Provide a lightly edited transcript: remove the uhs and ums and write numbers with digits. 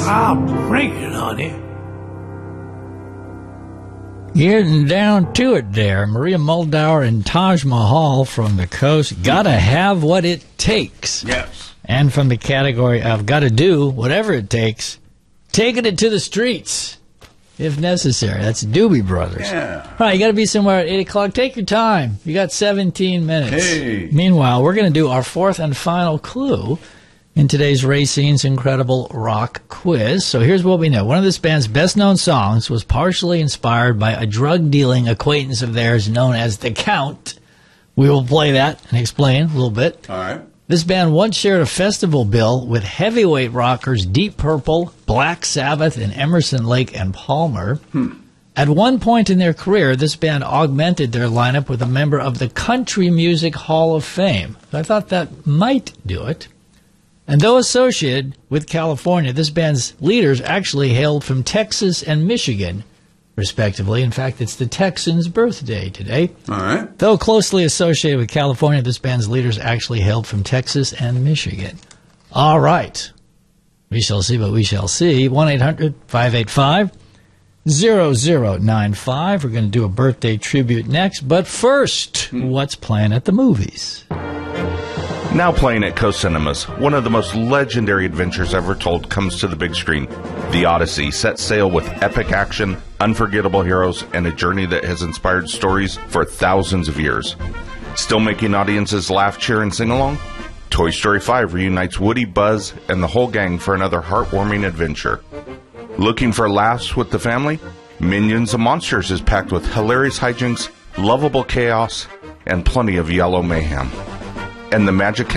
I'll break it, honey. Getting down to it there. Maria Muldaur and Taj Mahal from the coast. Gotta have what it takes. Yes. And from the category of gotta do whatever it takes, taking it to the streets if necessary. That's Doobie Brothers. Yeah. All right, you got to be somewhere at 8 o'clock. Take your time. You got 17 minutes. Hey. Meanwhile, we're going to do our fourth and final clue in today's Racine's Incredible Rock Quiz. So here's what we know. One of this band's best-known songs was partially inspired by a drug-dealing acquaintance of theirs known as The Count. We will play that and explain a little bit. All right. This band once shared a festival bill with heavyweight rockers Deep Purple, Black Sabbath, and Emerson, Lake and Palmer. At one point in their career, this band augmented their lineup with a member of the Country Music Hall of Fame. I thought that might do it. And though associated with California, this band's leaders actually hailed from Texas and Michigan, respectively. In fact, it's the Texans' birthday today. All right. Though closely associated with California, this band's leaders actually hailed from Texas and Michigan. All right. We shall see what we shall see. 1-800-585-0095. We're going to do a birthday tribute next. But first, what's playing at the movies? Now playing at Coast Cinemas, one of the most legendary adventures ever told comes to the big screen. The Odyssey sets sail with epic action, unforgettable heroes, and a journey that has inspired stories for thousands of years. Still making audiences laugh, cheer, and sing along? Toy Story 5 reunites Woody, Buzz, and the whole gang for another heartwarming adventure. Looking for laughs with the family? Minions and Monsters is packed with hilarious hijinks, lovable chaos, and plenty of yellow mayhem. And the Magic